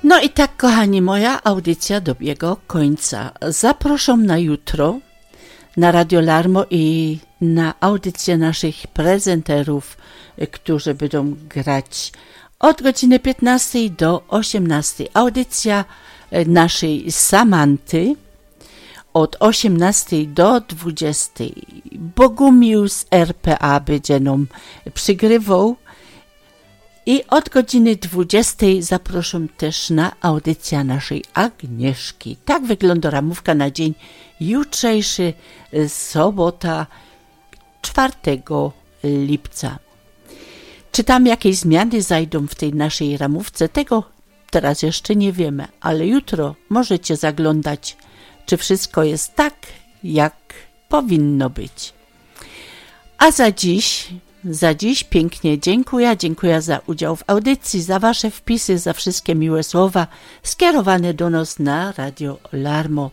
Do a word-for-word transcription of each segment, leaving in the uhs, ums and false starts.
No i tak, kochani, moja audycja dobiega końca. Zapraszam na jutro na Radio Larmo i na audycję naszych prezenterów, którzy będą grać od godziny piętnastej do osiemnastej. Audycja naszej Samanty od osiemnastej do dwudziestej. Bogumił z R P A będzie nam przygrywał. I od godziny dwudziestej zapraszam też na audycję naszej Agnieszki. Tak wygląda ramówka na dzień jutrzejszy, sobota, czwartego lipca. Czy tam jakieś zmiany zajdą w tej naszej ramówce? Tego teraz jeszcze nie wiemy, ale jutro możecie zaglądać, czy wszystko jest tak, jak powinno być. A za dziś... Za dziś pięknie dziękuję. Dziękuję za udział w audycji, za wasze wpisy, za wszystkie miłe słowa skierowane do nas na Radio Larmo.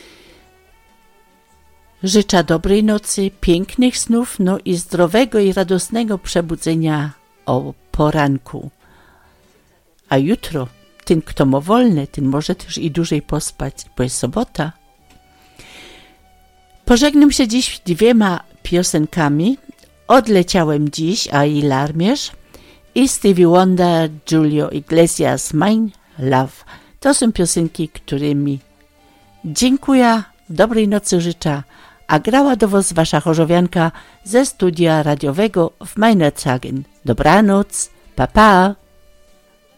Życzę dobrej nocy, pięknych snów, no i zdrowego i radosnego przebudzenia o poranku. A jutro, ten kto ma wolny, ten może też i dłużej pospać, bo jest sobota. Pożegnam się dziś dwiema piosenkami. Odleciałem dziś, a i Larmierz i Stevie Wonder, Julio Iglesias, My Love. To są piosenki, którymi dziękuję, dobrej nocy życzę, a grała do was wasza chorzowianka ze studia radiowego w Meinerzhagen. Dobranoc, pa pa!